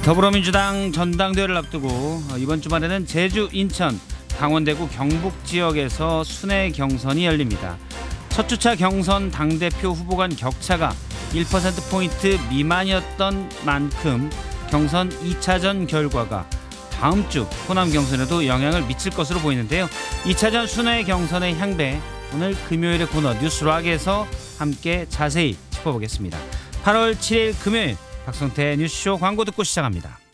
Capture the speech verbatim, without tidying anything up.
더불어민주당 전당대회를 앞두고 이번 주말에는 제주, 인천, 강원대구, 경북 지역에서 순회 경선이 열립니다. 첫 주차 경선 당대표 후보 간 격차가 일 퍼센트포인트 미만이었던 만큼 경선 이 차전 결과가 다음 주 호남 경선에도 영향을 미칠 것으로 보이는데요. 이 차전 순회 경선의 향배, 오늘 금요일의 코너 뉴스락에서 함께 자세히 짚어보겠습니다. 팔월 칠일 금요일 박성태 뉴스쇼 광고 듣고 시작합니다.